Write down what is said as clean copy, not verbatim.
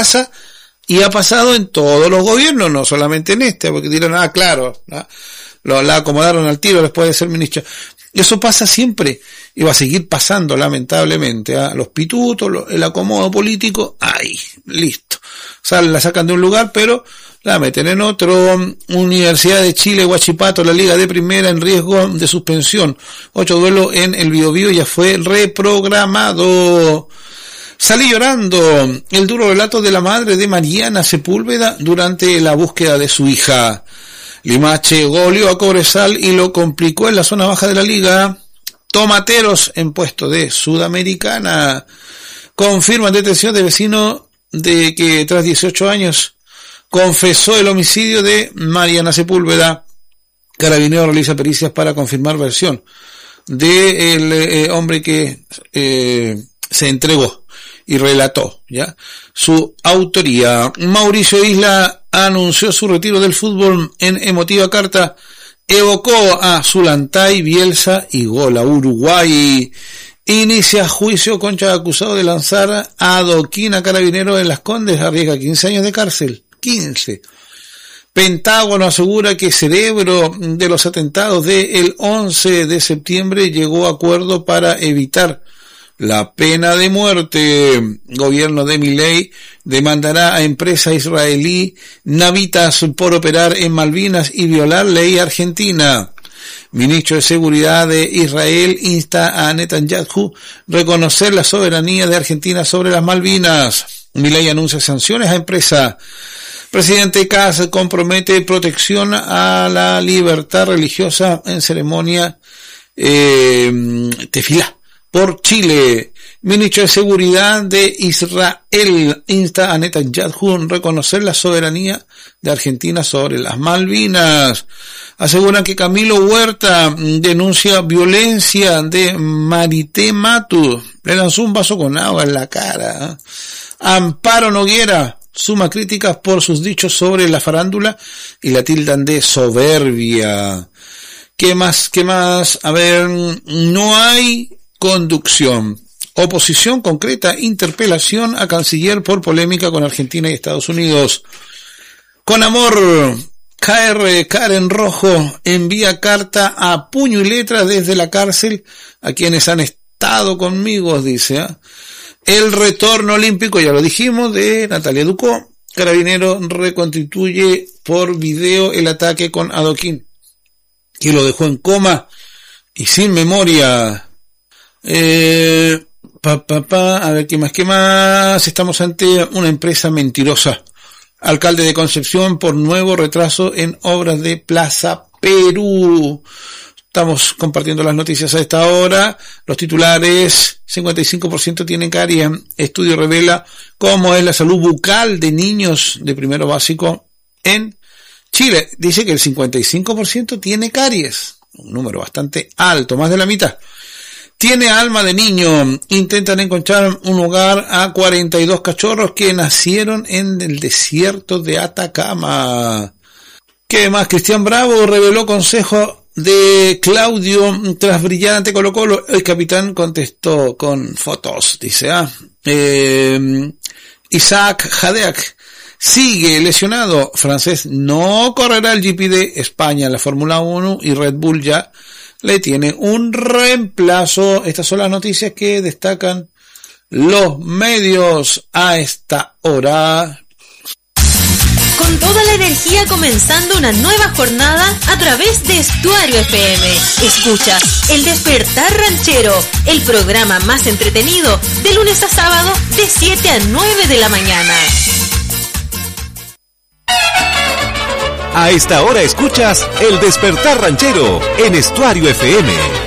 pasa y ha pasado en todos los gobiernos, no solamente en este, porque dirán, claro, la acomodaron al tiro después de ser ministro. Eso pasa siempre y va a seguir pasando, lamentablemente. Los pitutos, el acomodo político, ahí, listo. La sacan de un lugar, pero la meten en otro. Universidad de Chile, Huachipato, la Liga de Primera en riesgo de suspensión. 8 duelos en el Biobío, ya fue reprogramado. Salí llorando. El duro relato de la madre de Mariana Sepúlveda durante la búsqueda de su hija. Limache goleó a Cobresal y lo complicó en la zona baja de la liga. Tomateros en puesto de Sudamericana. Confirman detención de vecino de que tras 18 años confesó el homicidio de Mariana Sepúlveda. Carabinero realiza pericias para confirmar versión del hombre que se entregó y relató ya su autoría. Mauricio Isla anunció su retiro del fútbol en emotiva carta. Evocó a Zulantay, Bielsa y gol a Uruguay. Inicia juicio contra acusado de lanzar adoquín a carabinero en Las Condes. Arriesga 15 años de cárcel. 15. Pentágono asegura que cerebro de los atentados del 11 de septiembre llegó a acuerdo para evitar la pena de muerte. Gobierno de Milei demandará a empresa israelí Navitas por operar en Malvinas y violar ley argentina. Ministro de Seguridad de Israel insta a Netanyahu reconocer la soberanía de Argentina sobre las Malvinas. Milei anuncia sanciones a empresa. Presidente Kast compromete protección a la libertad religiosa en ceremonia tefilá por Chile. Ministro de Seguridad de Israel insta a Netanyahu a reconocer la soberanía de Argentina sobre las Malvinas. Aseguran que Camilo Huerta denuncia violencia de Marité Matu. Le lanzó un vaso con agua en la cara. Amparo Noguera suma críticas por sus dichos sobre la farándula y la tildan de soberbia. ¿Qué más? A ver, no hay conducción. Oposición concreta interpelación a canciller por polémica con Argentina y Estados Unidos. Con amor, Karen Rojo envía carta a puño y letra desde la cárcel a quienes han estado conmigo, dice. El retorno olímpico, ya lo dijimos, de Natalia Ducó. Carabinero reconstituye por video el ataque con adoquín, que lo dejó en coma y sin memoria. A ver, ¿qué más? Estamos ante una empresa mentirosa. Alcalde de Concepción por nuevo retraso en obras de Plaza Perú. Estamos compartiendo las noticias a esta hora. Los titulares: 55% tienen caries. Estudio revela cómo es la salud bucal de niños de primero básico en Chile. Dice que el 55% tiene caries. Un número bastante alto, más de la mitad. Tiene alma de niño. Intentan encontrar un hogar a 42 cachorros que nacieron en el desierto de Atacama. ¿Qué más? Cristian Bravo reveló consejo de Claudio tras brillar ante Colo-Colo. El capitán contestó con fotos, dice. Isaac Hadeak sigue lesionado. Francés no correrá el GP de España en la Fórmula 1 y Red Bull ya le tiene un reemplazo. Estas son las noticias que destacan los medios a esta hora. Con toda la energía comenzando una nueva jornada a través de Estuario FM. Escuchas El Despertar Ranchero, el programa más entretenido de lunes a sábado de 7 a 9 de la mañana. A esta hora escuchas El Despertar Ranchero en Estuario FM.